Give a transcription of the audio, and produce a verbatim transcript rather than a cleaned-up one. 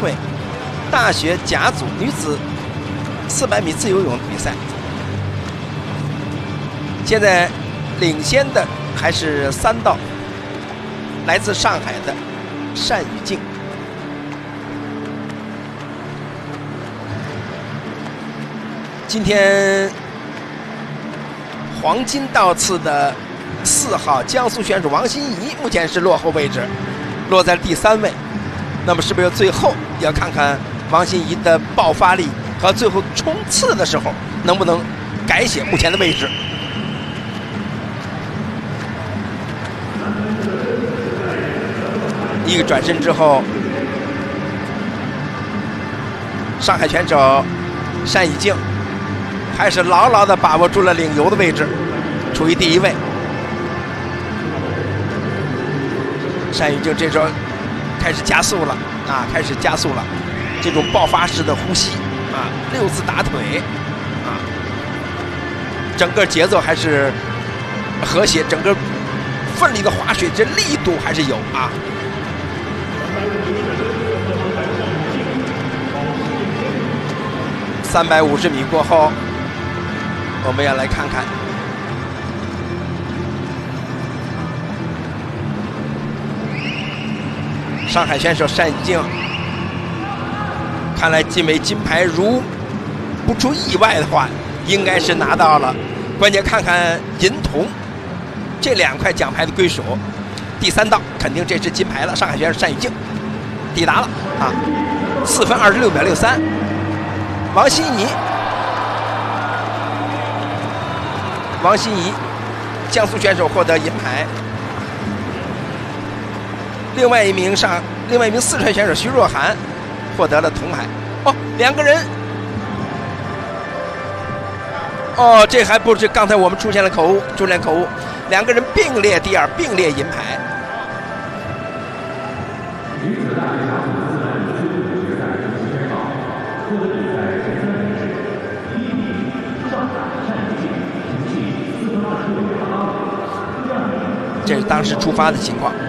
会大学甲组女子四百米自由泳比赛。现在领先的还是三道，来自上海的单宇静。今天黄金道次的四号江苏选手王欣怡目前是落后位置，落在第三位。那么是不是最后要看看王欣怡的爆发力和最后冲刺的时候能不能改写目前的位置？一个转身之后，上海选手单宇静还是牢牢地把握住了领游的位置，处于第一位。单宇静这时候开始加速了啊，开始加速了，这种爆发式的呼吸啊，六字打腿啊，整个节奏还是和谐，整个奋力的划水，这力度还是有啊。三百五十米过后，我们要来看看上海选手单宇静，看来这枚金牌如不出意外的话，应该是拿到了。关键看看银铜这两块奖牌的归属。第三道肯定这是金牌了，上海选手单宇静抵达了啊，四分二十六秒六三。王欣怡，王欣怡，江苏选手获得银牌。另外一名上，另外一名四川选手徐若涵获得了铜牌。哦，两个人，哦，这还不是刚才我们出现了口误，出现口误，两个人并列第二，并列银牌。这是当时出发的情况。